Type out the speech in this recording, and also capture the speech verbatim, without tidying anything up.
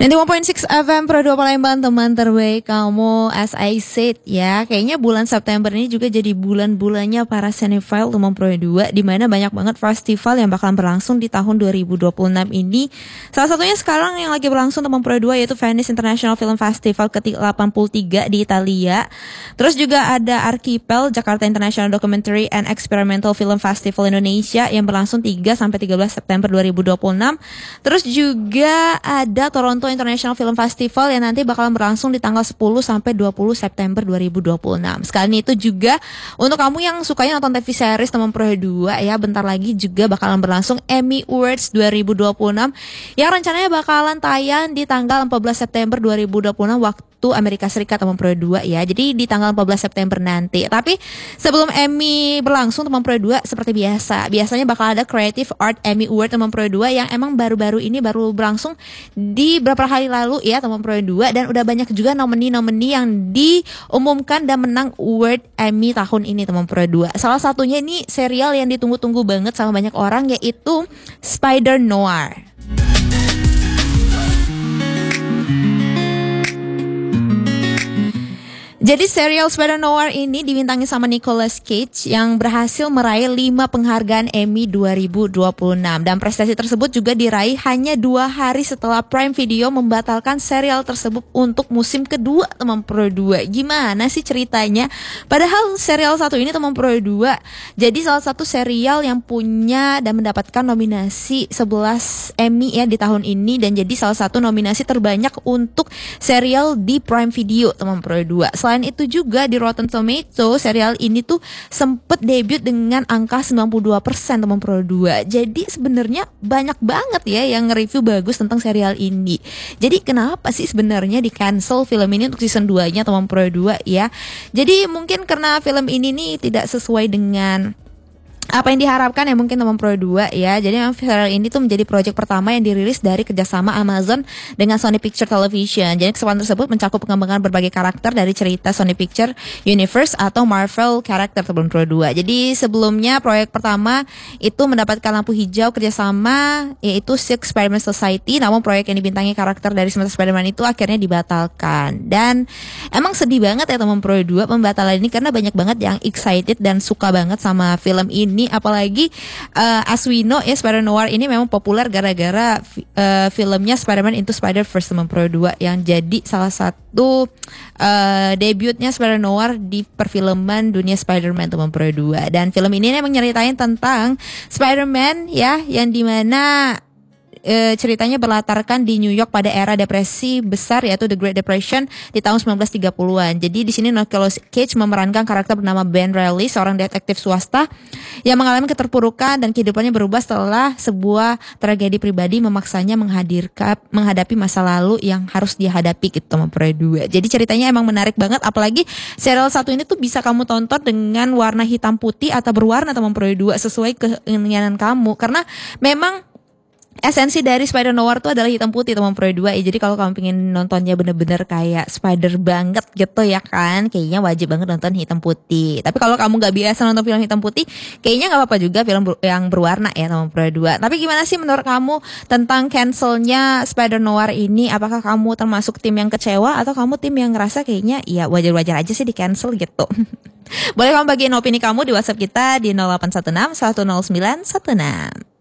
sembilan puluh enam koma enam F M Pro dua Palembang, teman terbaik kamu. As I said ya, kayaknya bulan September ini juga jadi bulan-bulannya para cinephile teman Pro dua, di mana banyak banget festival yang bakalan berlangsung di tahun dua ribu dua puluh enam ini. Salah satunya sekarang yang lagi berlangsung teman Pro dua yaitu Venice International Film Festival ke delapan puluh tiga di Italia. Terus juga ada Archipel Jakarta International Documentary and Experimental Film Festival Indonesia yang berlangsung tiga sampai tiga belas September dua ribu dua puluh enam. Terus juga ada Toronto International Film Festival yang nanti bakalan berlangsung di tanggal sepuluh sampai dua puluh September dua ribu dua puluh enam. Sekalian itu juga untuk kamu yang sukanya nonton T V series teman Pro dua ya, bentar lagi juga bakalan berlangsung Emmy Awards dua ribu dua puluh enam yang rencananya bakalan tayang di tanggal empat belas September dua ribu dua puluh enam waktu Amerika Serikat teman Pro dua ya. Jadi di tanggal empat belas September nanti. Tapi sebelum Emmy berlangsung teman Pro dua, seperti biasa, biasanya bakal ada Creative Art Emmy Award teman Pro dua yang emang baru-baru ini baru berlangsung di beberapa hari lalu ya teman Pro dua, dan udah banyak juga nomini-nomini yang diumumkan dan menang award Emmy tahun ini teman Pro dua. Salah satunya ini serial yang ditunggu-tunggu banget sama banyak orang, yaitu Spider Noir. Jadi serial Spider Noir ini dibintangi sama Nicolas Cage yang berhasil meraih lima penghargaan Emmy dua ribu dua puluh enam. Dan prestasi tersebut juga diraih hanya dua hari setelah Prime Video membatalkan serial tersebut untuk musim kedua teman Pro dua. Gimana sih ceritanya? Padahal serial satu ini teman Pro dua jadi salah satu serial yang punya dan mendapatkan nominasi sebelas Emmy ya di tahun ini, dan jadi salah satu nominasi terbanyak untuk serial di Prime Video teman Pro dua. Selain itu juga di Rotten Tomatoes serial ini tuh sempet debut dengan angka sembilan puluh dua persen teman Pro dua. Jadi sebenarnya banyak banget ya yang nge-review bagus tentang serial ini. Jadi kenapa sih sebenarnya di cancel film ini untuk season dua-nya teman Pro dua ya? Jadi mungkin karena film ini nih tidak sesuai dengan apa yang diharapkan ya mungkin teman Pro dua ya. Jadi memang serial ini tuh menjadi proyek pertama yang dirilis dari kerjasama Amazon dengan Sony Picture Television. Jadi kesempatan tersebut mencakup pengembangan berbagai karakter dari cerita Sony Picture Universe atau Marvel karakter teman Pro dua. Jadi sebelumnya proyek pertama itu mendapatkan lampu hijau kerjasama yaitu Silk Spider-Man Society, namun proyek yang dibintangi karakter dari semesta Spider-Man itu akhirnya dibatalkan. Dan emang sedih banget ya teman Pro dua pembatalan ini, karena banyak banget yang excited dan suka banget sama film ini. Ini apalagi uh, as we know ya, Spider Noir ini memang populer gara-gara uh, filmnya Spider-Man Into Spider-Verse teman Pro dua yang jadi salah satu uh, debutnya Spider Noir di perfilman dunia Spider-Man teman Pro dua. Dan film ini memang nyeritain tentang Spider-Man ya, yang dimana E, ceritanya berlatarkan di New York pada era depresi besar yaitu The Great Depression di tahun sembilan belas tiga puluhan. Jadi di sini Nicolas Cage memerankan karakter bernama Ben Reilly, seorang detektif swasta yang mengalami keterpurukan dan kehidupannya berubah setelah sebuah tragedi pribadi memaksanya menghadirkan menghadapi masa lalu yang harus dihadapi gitu teman Pro dua. Jadi ceritanya emang menarik banget, apalagi serial satu ini tuh bisa kamu tonton dengan warna hitam putih atau berwarna teman Pro dua sesuai keinginan kamu, karena memang esensi dari Spider Noir itu adalah hitam putih teman Pro dua ya. Jadi kalau kamu pengen nontonnya bener-bener kayak Spider banget gitu ya kan, kayaknya wajib banget nonton hitam putih. Tapi kalau kamu gak biasa nonton film hitam putih, kayaknya gak apa-apa juga film yang berwarna ya teman Pro dua. Tapi gimana sih menurut kamu tentang cancelnya Spider Noir ini? Apakah kamu termasuk tim yang kecewa atau kamu tim yang ngerasa kayaknya ya wajar-wajar aja sih di cancel gitu? Boleh kamu bagiin opini kamu di WhatsApp kita di nol delapan satu enam satu nol sembilan satu enam.